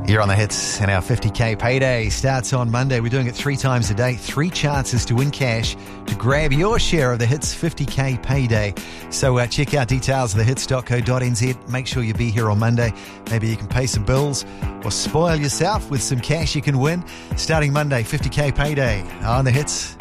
You're on the hits, and our 50k payday starts on Monday. We're doing it 3 times a day, 3 chances to win cash to grab your share of the hits 50k payday. So check out details of thehits.co.nz. Make sure you be here on Monday. Maybe you can pay some bills or spoil yourself with some cash you can win. Starting Monday, 50k payday on the hits.